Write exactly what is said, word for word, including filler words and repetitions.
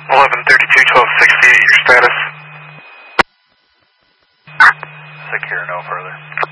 eleven thirty-two, twelve sixty-eight, your status? Secure, no further.